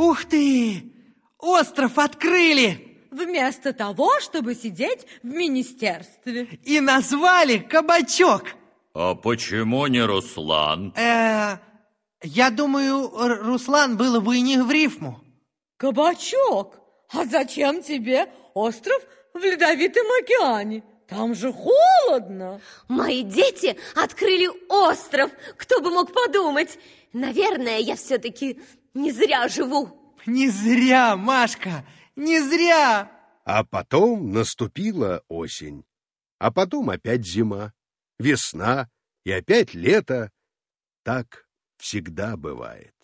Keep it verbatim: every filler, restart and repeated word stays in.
Ух ты! Остров открыли! Вместо того, чтобы сидеть в министерстве. И назвали Кабачок. А почему не Руслан? Э, я думаю, Р- Руслан было бы и не в рифму. Кабачок? А зачем тебе остров в Ледовитом океане? Там же холодно. Мои дети открыли остров. Кто бы мог подумать? Наверное, я все-таки не зря живу. Не зря, Машка, не зря. А потом наступила осень. А потом опять зима, весна и опять лето. Так всегда бывает.